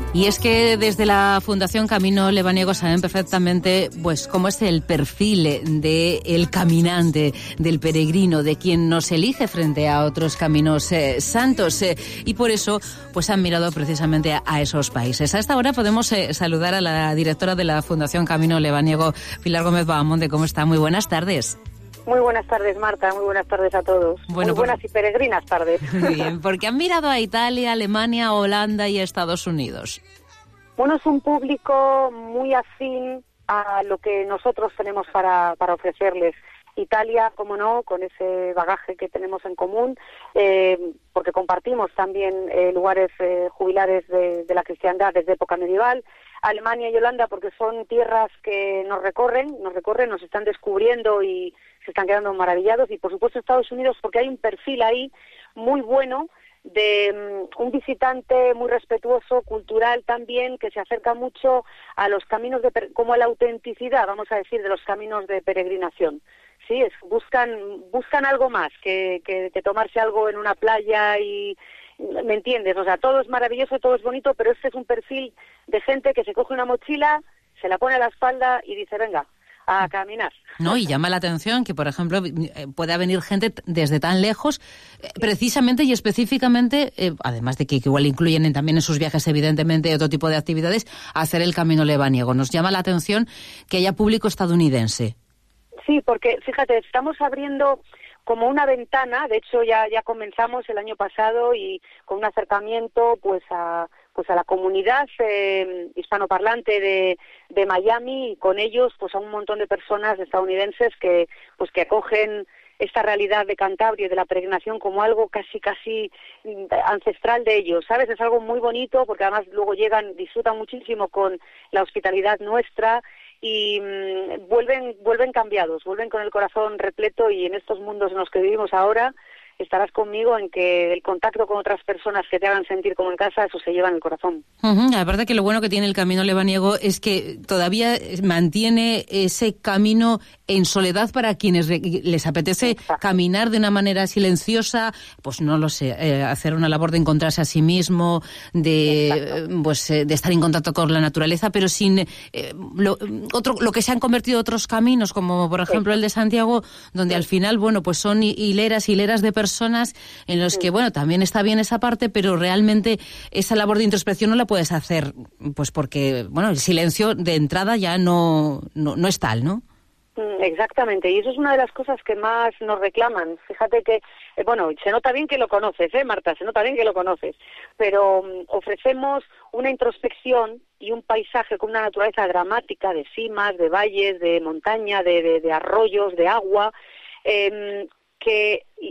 Y es que desde la Fundación Camino Lebaniego saben perfectamente pues cómo es el perfil del caminante, del peregrino, de quien nos elige frente a otros caminos santos. Y por eso pues han mirado precisamente a esos países. A esta hora podemos saludar a la directora de la Fundación Camino Lebaniego, Pilar Gómez Bahamonde. ¿Cómo está? Muy buenas tardes. Muy buenas tardes, Marta. Muy buenas tardes a todos. Bueno, muy buenas y peregrinas tardes. Muy bien, porque han mirado a Italia, Alemania, Holanda y a Estados Unidos. Bueno, es un público muy afín a lo que nosotros tenemos para ofrecerles. Italia, como no, con ese bagaje que tenemos en común, porque compartimos también lugares jubilares de la cristiandad desde época medieval. Alemania y Holanda, porque son tierras que nos recorren, nos están descubriendo y se están quedando maravillados. Y por supuesto Estados Unidos, porque hay un perfil ahí muy bueno de un visitante muy respetuoso, cultural también, que se acerca mucho a los caminos como a la autenticidad, vamos a decir, de los caminos de peregrinación. Sí, buscan algo más que tomarse algo en una playa y, ¿me entiendes? O sea, todo es maravilloso, todo es bonito, pero este es un perfil de gente que se coge una mochila, se la pone a la espalda y dice, venga, a caminar. No, y llama la atención que, por ejemplo, pueda venir gente desde tan lejos, precisamente y específicamente, además de que igual incluyen también en sus viajes, evidentemente, otro tipo de actividades, a hacer el Camino Lebaniego. Nos llama la atención que haya público estadounidense. Sí, porque, fíjate, estamos abriendo como una ventana, de hecho ya comenzamos el año pasado y con un acercamiento pues a la comunidad hispanoparlante de Miami, y con ellos pues a un montón de personas estadounidenses que acogen esta realidad de Cantabria y de la peregrinación como algo casi ancestral de ellos, ¿sabes? Es algo muy bonito porque además luego disfrutan muchísimo con la hospitalidad nuestra y vuelven cambiados, vuelven con el corazón repleto, y en estos mundos en los que vivimos ahora estarás conmigo en que el contacto con otras personas que te hagan sentir como en casa, eso se lleva en el corazón. La verdad que lo bueno que tiene el Camino Lebaniego es que todavía mantiene ese camino en soledad para quienes les apetece caminar de una manera silenciosa, pues no lo sé, hacer una labor de encontrarse a sí mismo, de estar en contacto con la naturaleza, pero sin lo que se han convertido otros caminos, como por ejemplo el de Santiago, donde al final, bueno, pues son hileras de personas en los que, bueno, también está bien esa parte, pero realmente esa labor de introspección no la puedes hacer, pues porque, bueno, el silencio de entrada ya no es tal, ¿no? Exactamente, y eso es una de las cosas que más nos reclaman. Fíjate que, se nota bien que lo conoces, Marta, se nota bien que lo conoces, pero ofrecemos una introspección y un paisaje con una naturaleza dramática de cimas, de valles, de montaña, de arroyos, de agua, que